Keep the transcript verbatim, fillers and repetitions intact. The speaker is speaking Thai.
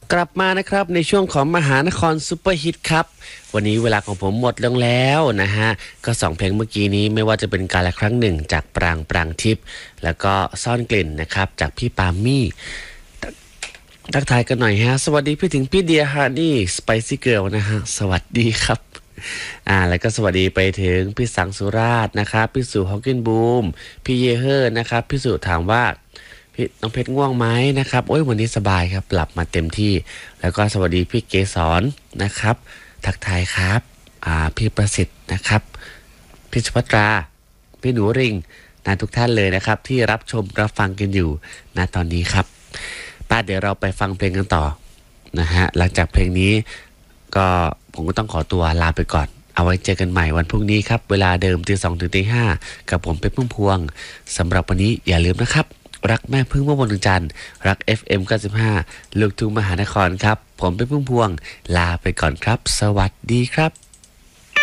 กลับมานะครับในช่วงของมหานครซุปเปอร์ฮิตครับวันนี้เวลาของผมหมดลงแล้วนะฮะก็สองเพลงเมื่อกี้นี้ไม่ว่าจะเป็นการละครั้งหนึ่งจากปรางปรางทิพย์แล้วก็ซ่อนกลิ่นนะครับจากพี่ปามี่ทักทายกันหน่อยฮะสวัสดีพี่ถึงพี่เดียฮาร์นี่สไปซี่เกิร์ลนะฮะสวัสดีครับอ่าแล้วก็สวัสดีไปถึงพี่สังสุราชนะครับพี่สุฮอกกินบูมพี่เยเฮอร์นะครับพี่สุถามว่าพี่น้องเพชรง่วงไหมนะครับโอ้ยวันนี้สบายครับหลับมาเต็มที่แล้วก็สวัสดีพี่เกสรนะครับทักทายครับอ่าพี่ประสิทธิ์นะครับพี่สุภัตราพี่หนูริงนะทุกท่านเลยนะครับที่รับชมรับฟังกันอยู่ณตอนนี้ครับป้าเดี๋ยวเราไปฟังเพลงกันต่อนะฮะหลังจากเพลงนี้ก็ผมก็ต้องขอตัวลาไปก่อนเอาไว้เจอกันใหม่วันพรุ่งนี้ครับเวลาเดิมตีสองถึงตีห้ากับผมเป็นพุ่มพวงสำหรับวันนี้อย่าลืมนะครับรักแม่พึ่งเมื่อวันจันทร์รัก เอฟ เอ็ม เก้าสิบห้าลูกทุ่งมหานครครับผมเป็นพุ่มพวงลาไปก่อนครับสวัสดีครับ